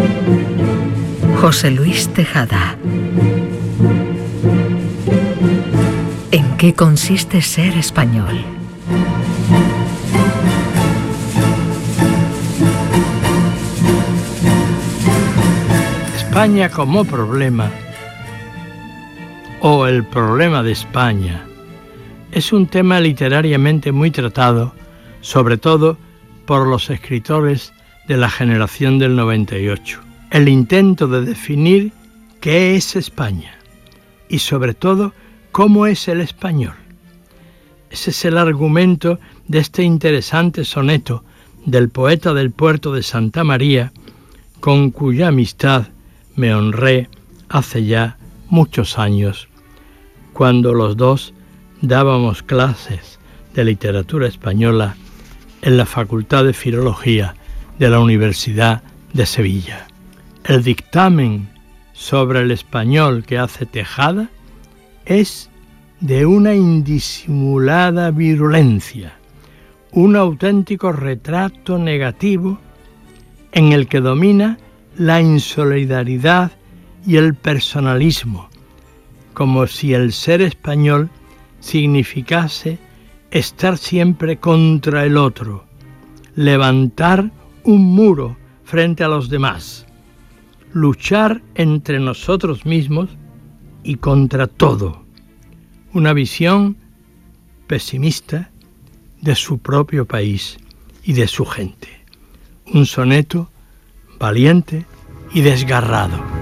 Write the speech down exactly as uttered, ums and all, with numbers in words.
José Luis Tejada. ¿En qué consiste ser español? España como problema, o el problema de España, es un tema literariamente muy tratado, sobre todo por los escritores de la generación del noventa y ocho. El intento de definir qué es España y sobre todo cómo es el español. Ese es el argumento de este interesante soneto del poeta del puerto de Santa María, con cuya amistad me honré hace ya muchos años, cuando los dos dábamos clases de literatura española en la Facultad de Filología de la Universidad de Sevilla. El dictamen sobre el español que hace Tejada es de una indisimulada virulencia, un auténtico retrato negativo en el que domina la insolidaridad y el personalismo, como si el ser español significase estar siempre contra el otro, levantar un muro frente a los demás, luchar entre nosotros mismos y contra todo. Una visión pesimista de su propio país y de su gente. Un soneto valiente y desgarrado.